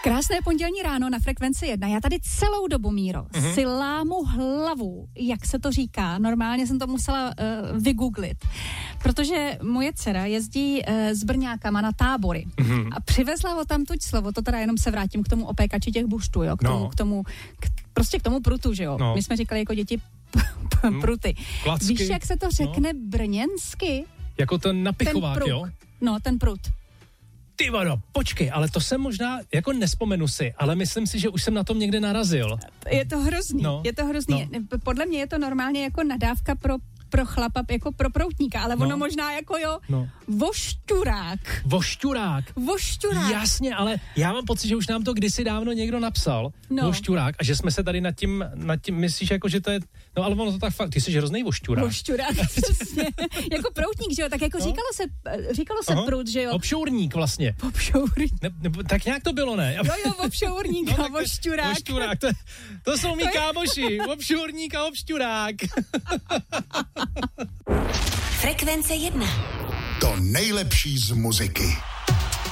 Krásné pondělní ráno na Frekvenci 1. Já tady celou dobu, Míro, si lámu hlavu, jak se to říká. Normálně jsem to musela vygooglit, protože moje dcera jezdí s Brňákama na tábory a přivezla ho tam tuď slovo, to teda jenom se vrátím k tomu opékači těch buštů, jo, k tomu prutu, že jo. No. My jsme říkali jako děti pruty. Klacky. Víš, jak se to řekne brněnsky? Jako ten napichovák, jo? No, ten prut. Ty vado, počkej, ale to jsem možná, jako nespomenu si, ale myslím si, že už jsem na tom někde narazil. Je to hrozný, Podle mě je to normálně jako nadávka pro chlapa, jako pro proutníka, ale ono možná jako vošťurák. Vošťurák. Jasně, ale já mám pocit, že už nám to kdysi dávno někdo napsal, vošťurák, a že jsme se tady nad tím myslíš jako, že to je, no ale ono to tak fakt, ty jsi hrozný vošťurák. Vošťurák, přesně. Jako proutník, že jo, tak jako říkalo se prut, že jo. Obšourník vlastně. Obšourník. Tak nějak to bylo, ne? Jo, obšourník a vošťurák. Vošťurák, to jsou mý kámoši, obšourník a obšťurák. Frekvence 1. To nejlepší z muziky.